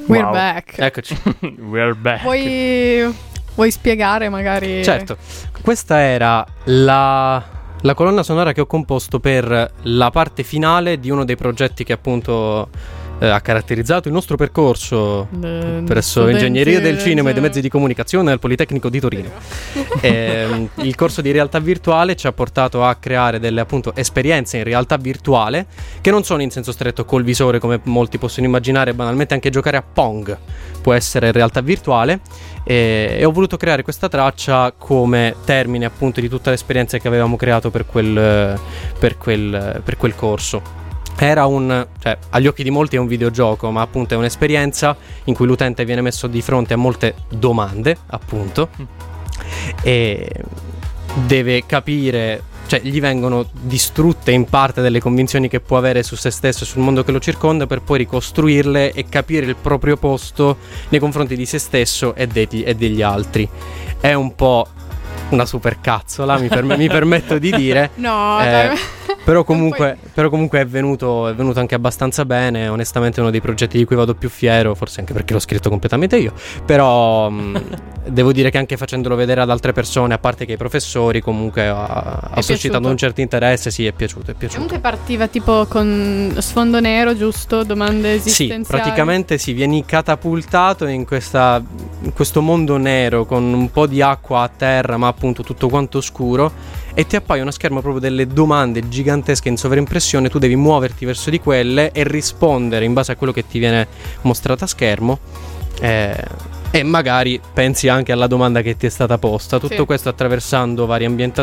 We're back. Eccoci. We're back. Vuoi spiegare magari? Certo, questa era la colonna sonora che ho composto per la parte finale di uno dei progetti che appunto ha caratterizzato il nostro percorso presso Ingegneria del Cinema e dei Mezzi di Comunicazione al Politecnico di Torino. Il corso di realtà virtuale ci ha portato a creare delle appunto esperienze in realtà virtuale che non sono in senso stretto col visore, come molti possono immaginare. Banalmente anche giocare a Pong può essere realtà virtuale, e ho voluto creare questa traccia come termine appunto di tutta l'esperienza che avevamo creato per quel corso. Era cioè, agli occhi di molti è un videogioco, ma appunto è un'esperienza in cui l'utente viene messo di fronte a molte domande, appunto, e deve capire, cioè gli vengono distrutte in parte delle convinzioni che può avere su se stesso e sul mondo che lo circonda, per poi ricostruirle e capire il proprio posto nei confronti di se stesso e degli altri. È un po' una supercazzola, mi permetto di dire. No, però comunque è venuto anche abbastanza bene. Onestamente è uno dei progetti di cui vado più fiero, forse anche perché l'ho scritto completamente io, però devo dire che anche facendolo vedere ad altre persone, a parte che i professori, comunque ha suscitato un certo interesse. Sì, è piaciuto. Comunque partiva tipo con sfondo nero, giusto? Domande esistenziali. Sì, praticamente vieni catapultato in questo mondo nero con un po' di acqua a terra, ma appunto tutto quanto scuro, e ti appaia uno schermo proprio delle domande gigantesche in sovraimpressione. Tu devi muoverti verso di quelle e rispondere in base a quello che ti viene mostrato a schermo, e magari pensi anche alla domanda che ti è stata posta. Tutto questo attraversando varie